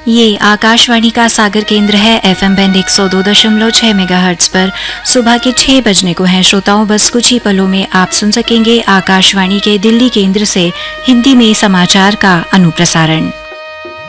ये आकाशवाणी का सागर केंद्र है। FM बैंड 102.6 मेगाहर्ट्ज पर सुबह के 6 बजने को है। श्रोताओं, बस कुछ ही पलों में आप सुन सकेंगे आकाशवाणी के दिल्ली केंद्र से हिंदी में समाचार का अनुप्रसारण।